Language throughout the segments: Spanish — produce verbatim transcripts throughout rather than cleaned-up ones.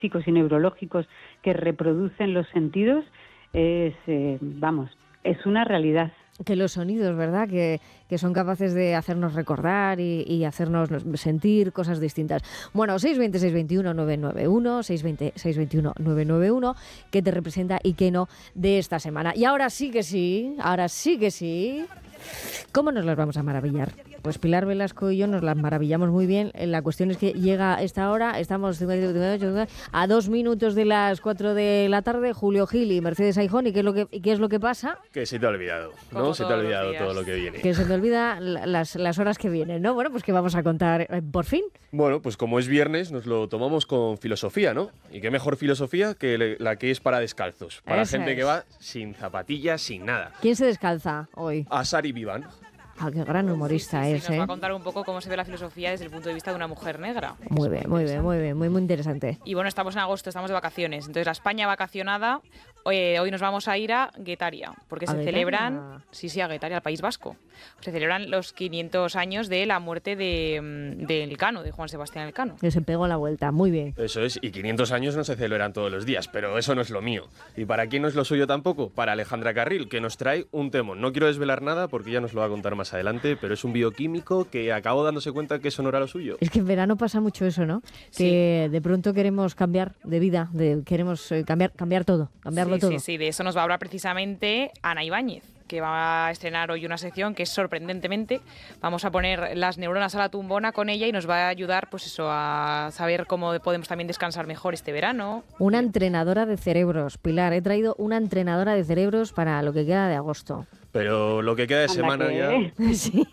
físicos y neurológicos que reproducen los sentidos, es, eh, vamos, es una realidad. Que los sonidos, ¿verdad?, que, que son capaces de hacernos recordar y, y hacernos sentir cosas distintas. Bueno, seis dos cero, seis dos uno, nueve nueve uno, seis dos cero, seis dos uno, nueve nueve uno, qué te representa y qué no de esta semana. Y ahora sí que sí, ahora sí que sí. ¿Cómo nos las vamos a maravillar? Pues Pilar Velasco y yo nos las maravillamos muy bien. La cuestión es que llega esta hora, estamos a dos minutos de las cuatro de la tarde. Julio Gil y Mercedes Aijón, ¿y qué es lo que, qué es lo que pasa? Que se te ha olvidado, ¿no? Como se te ha olvidado todo lo que viene. Que se te olvida las, las horas que vienen, ¿no? Bueno, pues ¿qué vamos a contar eh, por fin? Bueno, pues como es viernes, nos lo tomamos con filosofía, ¿no? Y qué mejor filosofía que la que es para descalzos. Para Esa gente es. que va sin zapatillas, sin nada. ¿Quién se descalza hoy? Asari Vivan. Ah, qué gran humorista sí, sí, es, sí, nos ¿eh? va a contar un poco cómo se ve la filosofía desde el punto de vista de una mujer negra. Muy bien, muy bien, muy bien, muy, muy interesante. Y bueno, estamos en agosto, estamos de vacaciones. Entonces, la España vacacionada, eh, hoy nos vamos a ir a Guetaria, porque ¿A se Guetaria? celebran, sí, sí, a Guetaria, al País Vasco. Se celebran los quinientos años de la muerte de, de Elcano, de Juan Sebastián Elcano. Que se pegó la vuelta, muy bien. Eso es, y quinientos años no se celebran todos los días, pero eso no es lo mío. ¿Y para quién no es lo suyo tampoco? Para Alejandra Carril, que nos trae un temón. No quiero desvelar nada porque ya nos lo va a contar más adelante, pero es un bioquímico que acabó dándose cuenta que eso no era lo suyo. Es que en verano pasa mucho eso, ¿no? Sí. Que de pronto queremos cambiar de vida, de, queremos eh, cambiar cambiar todo, cambiarlo sí, todo. Sí, sí, de eso nos va a hablar precisamente Ana Ibáñez, que va a estrenar hoy una sección que es sorprendentemente. Vamos a poner las neuronas a la tumbona con ella y nos va a ayudar, pues eso, a saber cómo podemos también descansar mejor este verano. Una entrenadora de cerebros, Pilar. He traído una entrenadora de cerebros para lo que queda de agosto. Pero lo que queda de Anda, semana ¿qué? ya... Sí.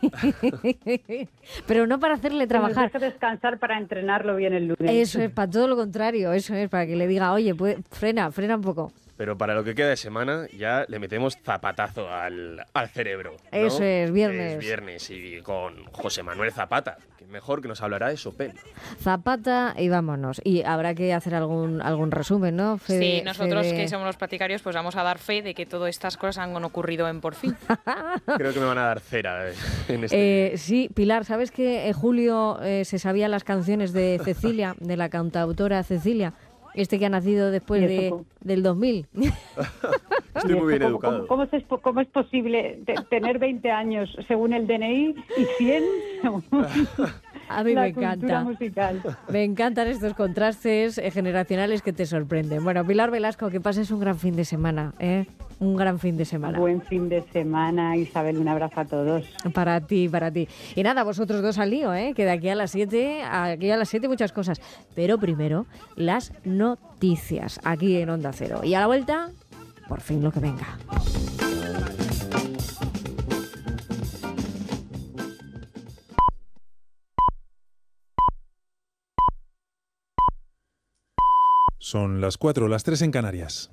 Pero no para hacerle trabajar. Nos deja descansar para entrenarlo bien el lunes. Eso es, para todo lo contrario. Eso es, para que le diga, oye, pues, frena, frena un poco. Pero para lo que queda de semana ya le metemos zapatazo al, al cerebro, ¿no? Eso es, viernes. Es viernes y con José Manuel Zapata, que mejor que nos hablará de Chopin. Zapata y vámonos. Y habrá que hacer algún algún resumen, ¿no? Fede, Sí, nosotros Fede... que somos los platicarios, pues vamos a dar fe de que todas estas cosas han ocurrido en Por Fin. Creo que me van a dar cera en este... Eh, sí, Pilar, ¿sabes que eh, Julio eh, se sabía las canciones de Cecilia, de la cantautora Cecilia? Este que ha nacido después de, del dos mil. Estoy muy bien ¿Cómo, educado. ¿cómo, cómo, es, ¿Cómo es posible te- tener veinte años según el D N I y cien según A mí la me cultura encanta. musical? Me encantan estos contrastes eh, generacionales que te sorprenden. Bueno, Pilar Velasco, que pases un gran fin de semana, ¿eh? Un gran fin de semana. Buen fin de semana, Isabel, un abrazo a todos. Para ti, para ti. Y nada, vosotros dos al lío, ¿eh? Que de aquí a las siete, aquí a las siete muchas cosas. Pero primero, las noticias, aquí en Onda Cero. Y a la vuelta, por fin lo que venga. Son las cuatro, las tres en Canarias.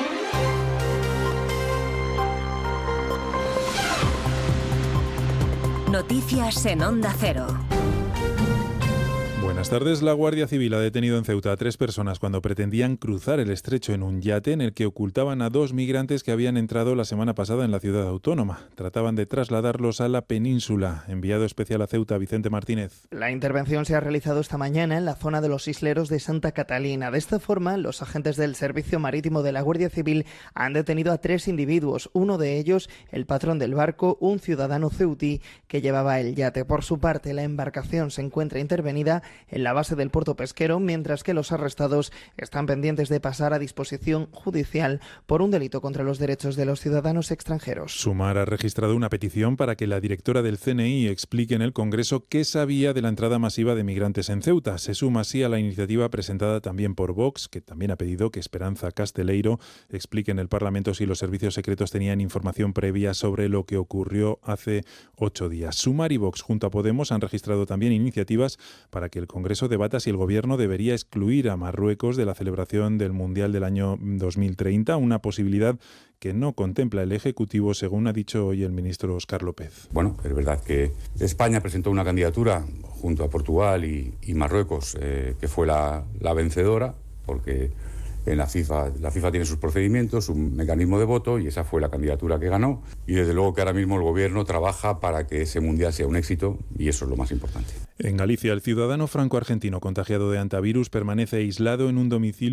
Noticias en Onda Cero. Buenas tardes. La Guardia Civil ha detenido en Ceuta a tres personas cuando pretendían cruzar el estrecho en un yate en el que ocultaban a dos migrantes que habían entrado la semana pasada en la ciudad autónoma. Trataban de trasladarlos a la península. Enviado especial a Ceuta, Vicente Martínez. La intervención se ha realizado esta mañana en la zona de los isleros de Santa Catalina. De esta forma, los agentes del Servicio Marítimo de la Guardia Civil han detenido a tres individuos. Uno de ellos, el patrón del barco, un ciudadano ceutí que llevaba el yate. Por su parte, la embarcación se encuentra intervenida en la base del puerto pesquero, mientras que los arrestados están pendientes de pasar a disposición judicial por un delito contra los derechos de los ciudadanos extranjeros. Sumar ha registrado una petición para que la directora del C N I explique en el Congreso qué sabía de la entrada masiva de migrantes en Ceuta. Se suma así a la iniciativa presentada también por Vox, que también ha pedido que Esperanza Casteleiro explique en el Parlamento si los servicios secretos tenían información previa sobre lo que ocurrió hace ocho días. Sumar y Vox junto a Podemos han registrado también iniciativas para que el Congreso debata si el Gobierno debería excluir a Marruecos de la celebración del Mundial del año dos mil treinta, una posibilidad que no contempla el Ejecutivo, según ha dicho hoy el ministro Óscar López. Bueno, es verdad que España presentó una candidatura junto a Portugal y, y Marruecos, eh, que fue la, la vencedora, porque en la FIFA. La FIFA tiene sus procedimientos, un mecanismo de voto, y esa fue la candidatura que ganó. Y desde luego que ahora mismo el Gobierno trabaja para que ese Mundial sea un éxito, y eso es lo más importante. En Galicia, el ciudadano franco-argentino contagiado de hantavirus permanece aislado en un domicilio